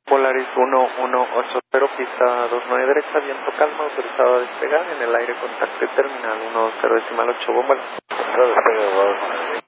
Polaris 1180, pista 29 derecha, viento calma, autorizado a despegar, en el aire contacto terminal 10 decimal 8, bomba.